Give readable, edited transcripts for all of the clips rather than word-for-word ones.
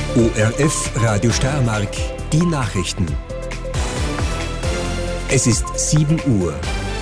ORF Radio Steiermark, die Nachrichten. Es ist 7 Uhr.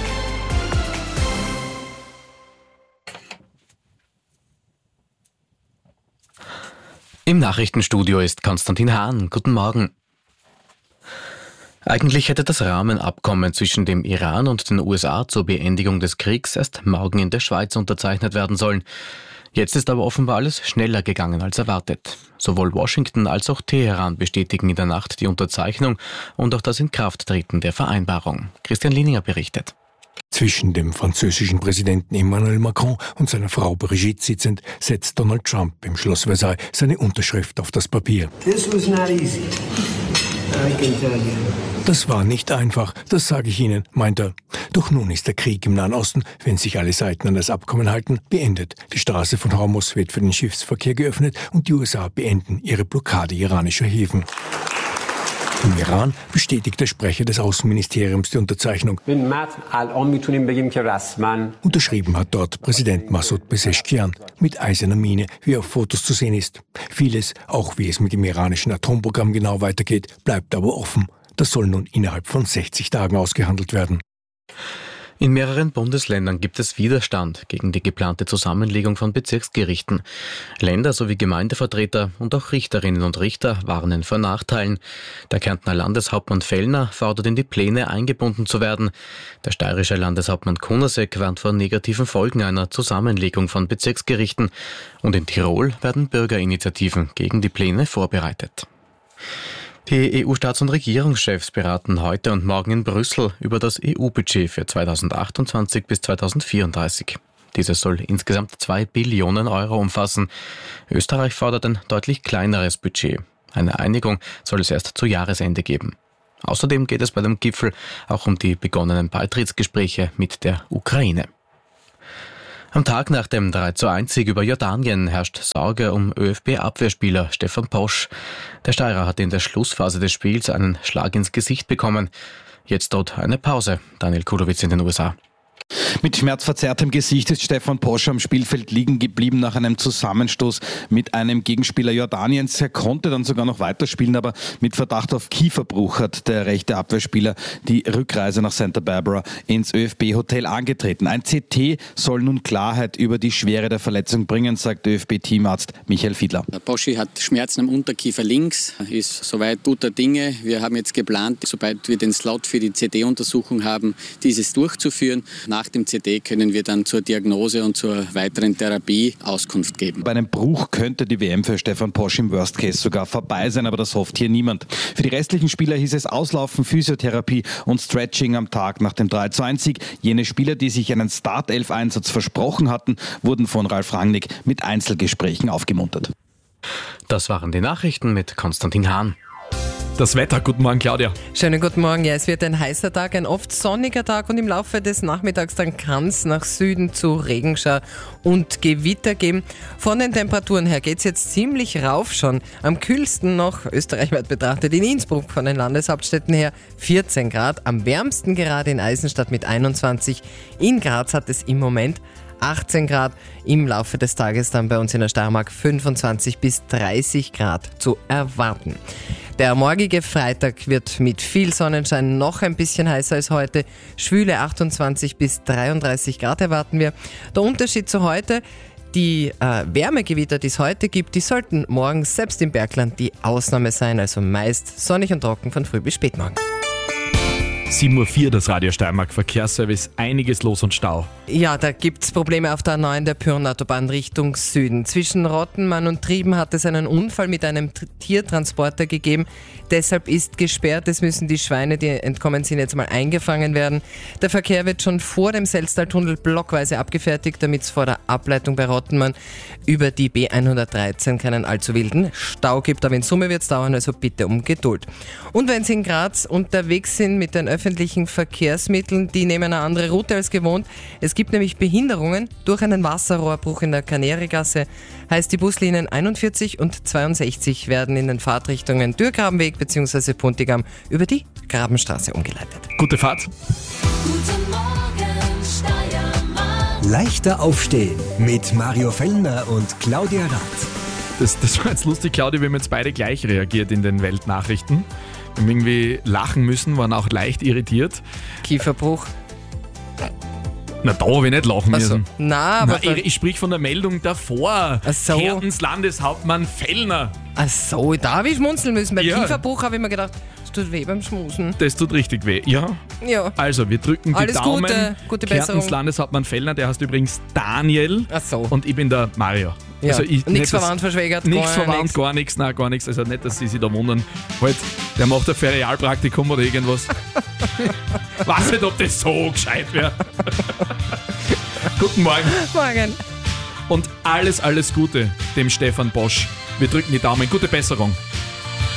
Im Nachrichtenstudio ist Konstantin Hahn. Guten Morgen. Eigentlich hätte das Rahmenabkommen zwischen dem Iran und den USA zur Beendigung des Kriegs erst morgen in der Schweiz unterzeichnet werden sollen. Jetzt ist aber offenbar alles schneller gegangen als erwartet. Sowohl Washington als auch Teheran bestätigen in der Nacht die Unterzeichnung und auch das Inkrafttreten der Vereinbarung. Christian Lininger berichtet. Zwischen dem französischen Präsidenten Emmanuel Macron und seiner Frau Brigitte sitzend, setzt Donald Trump im Schloss Versailles seine Unterschrift auf das Papier. This was not easy. I can tell you. Das war nicht einfach, das sage ich Ihnen, meint er. Doch nun ist der Krieg im Nahen Osten, wenn sich alle Seiten an das Abkommen halten, beendet. Die Straße von Hormuz wird für den Schiffsverkehr geöffnet und die USA beenden ihre Blockade iranischer Häfen. Im Iran bestätigt der Sprecher des Außenministeriums die Unterzeichnung. Unterschrieben hat dort Präsident Massoud Pezeshkian mit eiserner Miene, wie auf Fotos zu sehen ist. Vieles, auch wie es mit dem iranischen Atomprogramm genau weitergeht, bleibt aber offen. Das soll nun innerhalb von 60 Tagen ausgehandelt werden. In mehreren Bundesländern gibt es Widerstand gegen die geplante Zusammenlegung von Bezirksgerichten. Länder sowie Gemeindevertreter und auch Richterinnen und Richter warnen vor Nachteilen. Der Kärntner Landeshauptmann Fellner fordert, in die Pläne eingebunden zu werden. Der steirische Landeshauptmann Kunasek warnt vor negativen Folgen einer Zusammenlegung von Bezirksgerichten. Und in Tirol werden Bürgerinitiativen gegen die Pläne vorbereitet. Die EU-Staats- und Regierungschefs beraten heute und morgen in Brüssel über das EU-Budget für 2028 bis 2034. Dieses soll insgesamt 2 Billionen Euro umfassen. Österreich fordert ein deutlich kleineres Budget. Eine Einigung soll es erst zu Jahresende geben. Außerdem geht es bei dem Gipfel auch um die begonnenen Beitrittsgespräche mit der Ukraine. Am Tag nach dem 3:1-Sieg über Jordanien herrscht Sorge um ÖFB-Abwehrspieler Stefan Posch. Der Steirer hat in der Schlussphase des Spiels einen Schlag ins Gesicht bekommen. Jetzt droht eine Pause. Daniel Kulowitz in den USA. Mit schmerzverzerrtem Gesicht ist Stefan Posch am Spielfeld liegen geblieben nach einem Zusammenstoß mit einem Gegenspieler Jordaniens. Er konnte dann sogar noch weiterspielen, aber mit Verdacht auf Kieferbruch hat der rechte Abwehrspieler die Rückreise nach Santa Barbara ins ÖFB-Hotel angetreten. Ein CT soll nun Klarheit über die Schwere der Verletzung bringen, sagt ÖFB-Teamarzt Michael Fiedler. Poschi hat Schmerzen am Unterkiefer links, ist soweit guter Dinge. Wir haben jetzt geplant, sobald wir den Slot für die CT-Untersuchung haben, dieses durchzuführen. Nach dem CT können wir dann zur Diagnose und zur weiteren Therapie Auskunft geben. Bei einem Bruch könnte die WM für Stefan Posch im Worst Case sogar vorbei sein, aber das hofft hier niemand. Für die restlichen Spieler hieß es Auslaufen, Physiotherapie und Stretching am Tag nach dem 3:1-Sieg. Jene Spieler, die sich einen Startelf-Einsatz versprochen hatten, wurden von Ralf Rangnick mit Einzelgesprächen aufgemuntert. Das waren die Nachrichten mit Konstantin Hahn. Das Wetter, guten Morgen Claudia. Schönen guten Morgen. Ja, es wird ein heißer Tag, ein oft sonniger Tag und im Laufe des Nachmittags dann kann es nach Süden zu Regenschauer und Gewitter geben. Von den Temperaturen her geht es jetzt ziemlich rauf schon. Am kühlsten noch österreichweit betrachtet in Innsbruck von den Landeshauptstädten her 14 Grad. Am wärmsten gerade in Eisenstadt mit 21. In Graz hat es im Moment 18 Grad, im Laufe des Tages dann bei uns in der Steiermark 25 bis 30 Grad zu erwarten. Der morgige Freitag wird mit viel Sonnenschein noch ein bisschen heißer als heute. Schwüle 28 bis 33 Grad erwarten wir. Der Unterschied zu heute: die Wärmegewitter, die es heute gibt, die sollten morgen selbst im Bergland die Ausnahme sein. Also meist sonnig und trocken von früh bis spätmorgen. 7:04 Uhr, das Radio Steiermark Verkehrsservice, einiges los und Stau. Ja, da gibt's Probleme auf der A9 der Pyrrenautobahn Richtung Süden. Zwischen Rottenmann und Trieben hat es einen Unfall mit einem Tiertransporter gegeben. Deshalb ist gesperrt. Es müssen die Schweine, die entkommen sind, jetzt mal eingefangen werden. Der Verkehr wird schon vor dem Selztaltunnel blockweise abgefertigt, damit es vor der Ableitung bei Rottenmann über die B113 keinen allzu wilden Stau gibt. Aber in Summe wird es dauern, also bitte um Geduld. Und wenn Sie in Graz unterwegs sind mit den öffentlichen Verkehrsmitteln, die nehmen eine andere Route als gewohnt. Es gibt nämlich Behinderungen durch einen Wasserrohrbruch in der Kanärigasse. Heißt, die Buslinien 41 und 62 werden in den Fahrtrichtungen Dürrgrabenweg bzw. Puntigam über die Grabenstraße umgeleitet. Gute Fahrt. Guten Morgen, Steiermark. Leichter aufstehen mit Mario Fellner und Claudia Rath. Das war jetzt lustig, Claudia, wir haben jetzt beide gleich reagiert in den Weltnachrichten. Wir haben irgendwie lachen müssen, waren auch leicht irritiert. Kieferbruch. Na, da habe ich nicht lachen müssen. Na, aber ich sprich von der Meldung davor. Ach so. Kärntens Landeshauptmann Fellner. Ach so, da habe ich schmunzeln müssen. Beim Ja. Kieferbruch habe ich mir gedacht, es tut weh beim Schmusen. Das tut richtig weh, ja. Ja. Also, wir drücken die Alles Daumen. Gute Kärntens Besserung. Landeshauptmann Fellner, der heißt übrigens Daniel. Ach so. Und ich bin der Mario. Ja. Also Nichts verwandt, verschwägert, Nichts gar verwandt, nichts. gar nichts, nein, gar nichts. Also nicht, dass Sie sich da wundern. Halt, der macht ein Ferialpraktikum oder irgendwas. Weiß nicht, ob das so gescheit wäre. Guten Morgen. Morgen. Und alles Gute dem Stefan Bosch. Wir drücken die Daumen. Gute Besserung.